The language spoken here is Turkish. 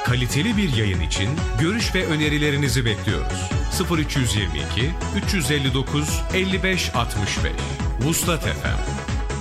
Kaliteli bir yayın için görüş ve önerilerinizi bekliyoruz. 0322 359 55 65 Vuslat FM.